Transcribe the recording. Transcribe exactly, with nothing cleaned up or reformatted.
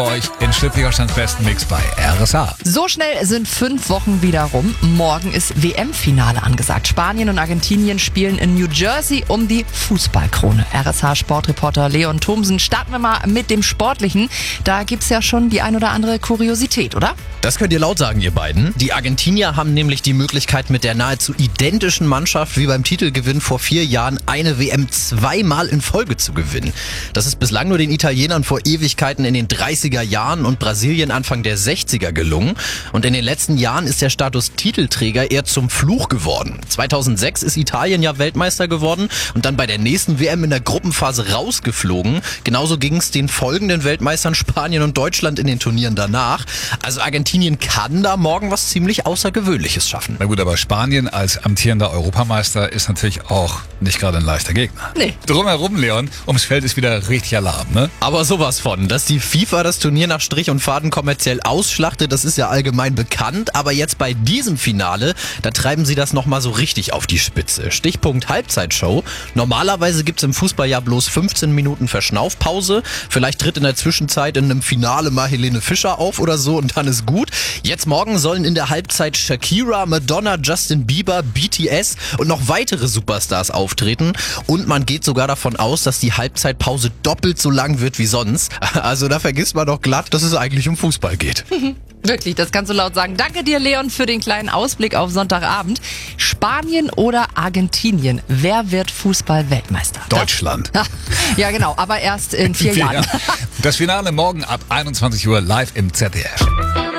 Euch in Schleswig-Holsteins besten Mix bei R S H. So schnell sind fünf Wochen wieder rum. Morgen ist W M-Finale angesagt. Spanien und Argentinien spielen in New Jersey um die Fußballkrone. R S H-Sportreporter Leon Thomsen. Starten wir mal mit dem Sportlichen. Da gibt's ja schon die ein oder andere Kuriosität, oder? Das könnt ihr laut sagen, ihr beiden. Die Argentinier haben nämlich die Möglichkeit, mit der nahezu identischen Mannschaft wie beim Titelgewinn vor vier Jahren eine W M zweimal in Folge zu gewinnen. Das ist bislang nur den Italienern vor Ewigkeiten in den dreißiger Jahren und Brasilien Anfang der sechziger gelungen. Und in den letzten Jahren ist der Status Titelträger eher zum Fluch geworden. zweitausendsechs ist Italien ja Weltmeister geworden und dann bei der nächsten W M in der Gruppenphase rausgeflogen. Genauso ging es den folgenden Weltmeistern Spanien und Deutschland in den Turnieren danach. Also Argentinien kann da morgen was ziemlich Außergewöhnliches schaffen. Na gut, aber Spanien als amtierender Europameister ist natürlich auch nicht gerade ein leichter Gegner. Nee. Drumherum, Leon, ums Feld ist wieder richtig Alarm, ne? Aber sowas von, dass die FIFA das Turnier nach Strich und Faden kommerziell ausschlachtet, das ist ja allgemein bekannt. Aber jetzt bei diesem Finale, da treiben sie das nochmal so richtig auf die Spitze. Stichpunkt Halbzeitshow. Normalerweise gibt's im Fußball ja bloß fünfzehn Minuten Verschnaufpause. Vielleicht tritt in der Zwischenzeit in einem Finale mal Helene Fischer auf oder so und dann ist gut. Jetzt morgen sollen in der Halbzeit Shakira, Madonna, Justin Bieber, B T S und noch weitere Superstars auftreten. Und man geht sogar davon aus, dass die Halbzeitpause doppelt so lang wird wie sonst. Also da vergisst man doch glatt, dass es eigentlich um Fußball geht. Wirklich, das kannst du laut sagen. Danke dir, Leon, für den kleinen Ausblick auf Sonntagabend. Spanien oder Argentinien? Wer wird Fußball-Weltmeister? Deutschland. Das, ja, genau, aber erst in vier Jahren. Das Finale morgen ab einundzwanzig Uhr live im Z D F.